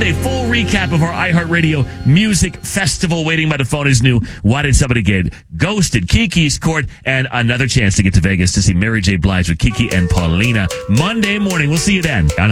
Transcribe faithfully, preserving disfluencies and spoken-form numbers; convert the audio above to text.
Sunday, full recap of our iHeartRadio Music Festival. Waiting by the phone is new. Why Did Somebody Get Ghosted? Kiki's Court, and another chance to get to Vegas to see Mary J. Blige with Kiki and Paulina. Monday morning. We'll see you then.